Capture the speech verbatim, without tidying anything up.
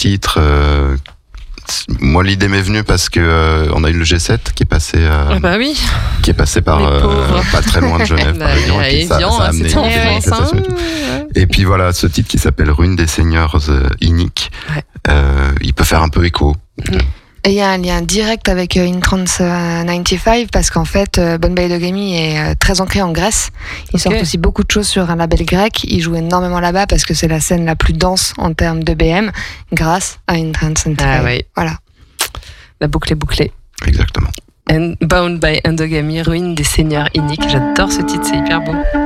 titre. Euh, moi, l'idée m'est venue parce que euh, on a eu le G sept qui est passé, euh, ah bah oui. qui est passé par euh, pas très loin de Genève, bah, par Lyon, et puis ça, Evian, ça a amené c'était en des France, manifestations et tout. hein. Et puis voilà, ce titre qui s'appelle Ruine des Seigneurs euh, Iniques, Ouais. euh, il peut faire un peu écho. Mm. Et il y a un lien direct avec euh, In Trance euh, quatre-vingt-quinze parce qu'en fait, euh, Bombay Dogami est euh, très ancré en Grèce. Ils Ok. sortent aussi beaucoup de choses sur un label grec. Ils jouent énormément là-bas parce que c'est la scène la plus dense en termes de B M grâce à In Trance quatre-vingt-quinze. Ah ouais. Voilà. La boucle est bouclée. Exactement. And Bound by Endogamy, ruine des seigneurs iniques. J'adore ce titre, c'est hyper beau.